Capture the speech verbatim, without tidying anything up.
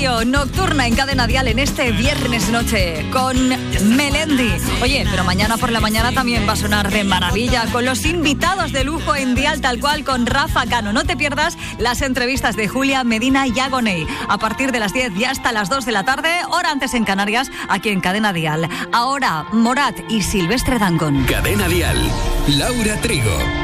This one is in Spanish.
Nocturna en Cadena Dial en este viernes noche con Melendi. Oye, pero mañana por la mañana también va a sonar de maravilla con los invitados de lujo en Dial Tal Cual con Rafa Cano. No te pierdas las entrevistas de Julia Medina y Agoney a partir de las diez y hasta las dos de la tarde, hora antes en Canarias, aquí en Cadena Dial. Ahora, Morat y Silvestre Dangond. Cadena Dial, Laura Trigo.